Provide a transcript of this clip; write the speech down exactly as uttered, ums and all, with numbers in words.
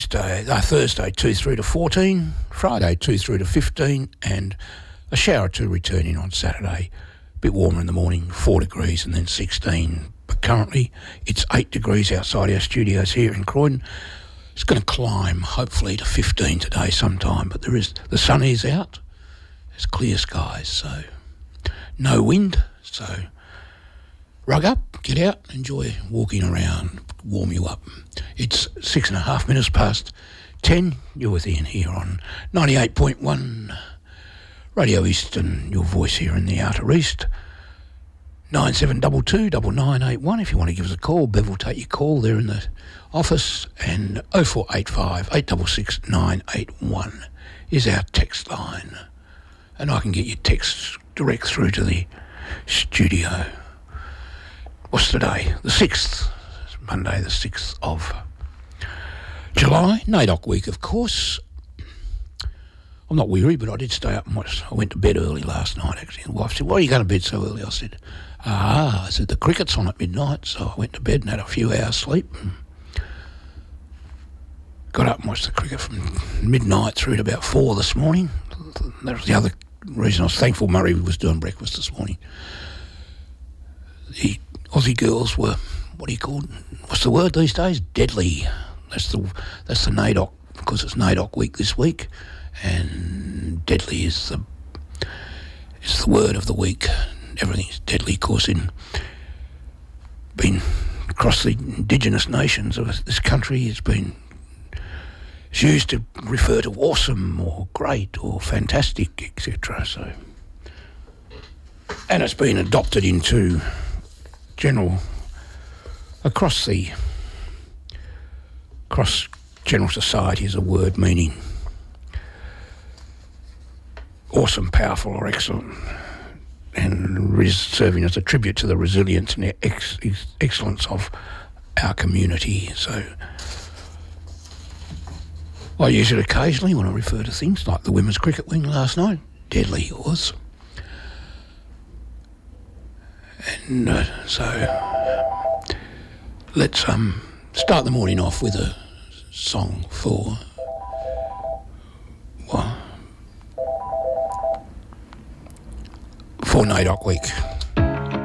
Day, uh, Thursday two through to fourteen, Friday two through to fifteen, and a shower or two returning on Saturday. A bit warmer in the morning, four degrees and then sixteen. But currently it's eight degrees outside our studios here in Croydon. It's going to climb hopefully to fifteen today sometime, but there is the sun is out. It's clear skies, so no wind. So rug up, get out, enjoy walking around, warm you up. It's six and a half minutes past ten. You're with Ian here on ninety-eight point one Radio East, and your voice here in the Outer East. nine seven two two, nine nine eight one if you want to give us a call. Bev will take your call there in the office, and oh four eight five, eight six six, nine eight one is our text line. And I can get your texts direct through to the studio. What's today? The sixth. Monday the sixth of July, NAIDOC week, of course. I'm not weary, but I did stay up and watch. I went to bed early last night, actually. And the wife said, why are you going to bed so early? I said, ah, I said, the cricket's on at midnight, so I went to bed and had a few hours sleep. And got up and watched the cricket from midnight through to about four this morning. That was the other reason I was thankful Murray was doing breakfast this morning. The Aussie girls were, what do you call it? What's the word these days? Deadly. That's the that's the NAIDOC, because it's NAIDOC week this week, and deadly is the is the word of the week. Everything's deadly, of course, in been across the indigenous nations of this country. It's been it's used to refer to awesome or great or fantastic, et cetera. So, and it's been adopted into general. Across the, across general society is a word meaning awesome, powerful or excellent, and res- serving as a tribute to the resilience and ex- ex- excellence of our community. So I use it occasionally when I refer to things like the women's cricket win last night. Deadly it was. And uh, so... Let's um, start the morning off with a song for well, for NAIDOC week.